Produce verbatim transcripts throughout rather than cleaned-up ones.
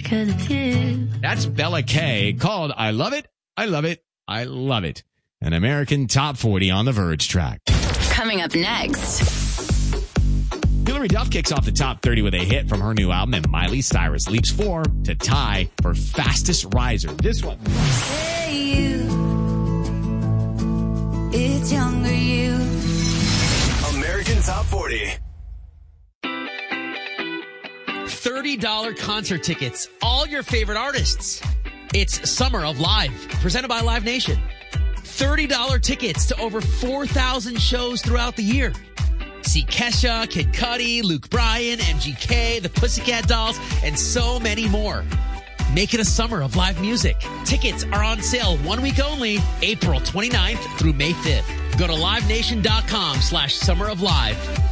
'cause it's you. That's Bella K called I Love It, I Love It, I Love It. An American Top forty on the Verge track. Coming up next. Hilary Duff kicks off the top thirty with a hit from her new album, and Miley Cyrus leaps four to tie for fastest riser. This one. Hey, you. It's younger you. American Top forty. thirty dollars concert tickets. All your favorite artists. It's Summer of Live, presented by Live Nation. thirty dollars tickets to over four thousand shows throughout the year. See Kesha, Kid Cudi, Luke Bryan, M G K, the Pussycat Dolls, and so many more. Make it a summer of live music. Tickets are on sale one week only, April twenty-ninth through May fifth. Go to livenation.com slash summer of live.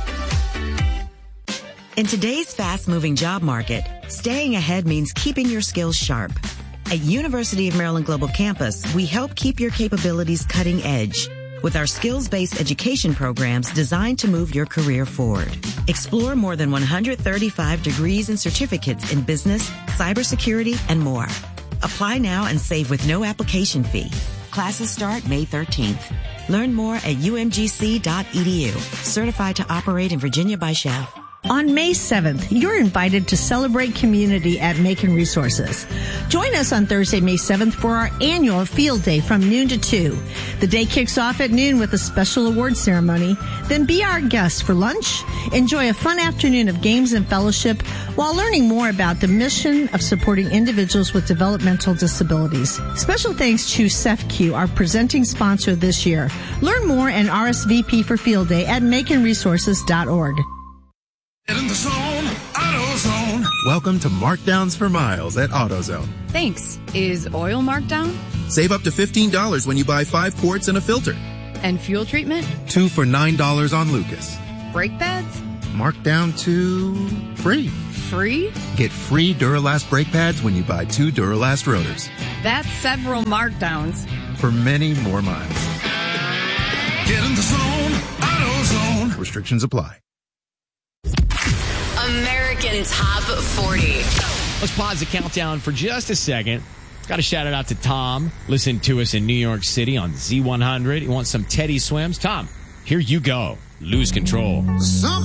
In today's fast-moving job market, staying ahead means keeping your skills sharp. At University of Maryland Global Campus, we help keep your capabilities cutting edge with our skills-based education programs designed to move your career forward. Explore more than one hundred thirty-five degrees and certificates in business, cybersecurity, and more. Apply now and save with no application fee. Classes start May thirteenth. Learn more at u m g c dot e d u. Certified to operate in Virginia by S C H A F. On May seventh, you're invited to celebrate community at Macon Resources. Join us on Thursday, May seventh for our annual field day from noon to two. The day kicks off at noon with a special award ceremony. Then be our guest for lunch. Enjoy a fun afternoon of games and fellowship while learning more about the mission of supporting individuals with developmental disabilities. Special thanks to C E F Q, our presenting sponsor this year. Learn more and R S V P for field day at macon resources dot org. Get in the zone, AutoZone. Welcome to Markdowns for Miles at AutoZone. Thanks. Is oil marked down? Save up to fifteen dollars when you buy five quarts and a filter. And fuel treatment? Two for nine dollars on Lucas. Brake pads? Marked down to free. Free? Get free Duralast brake pads when you buy two Duralast rotors. That's several markdowns. For many more miles. Get in the zone, AutoZone. Restrictions apply. American Top forty. Let's pause the countdown for just a second. Got to shout it out to Tom. Listen to us in New York City on Z one hundred. You want some Teddy Swims? Tom, here you go. Lose Control. Some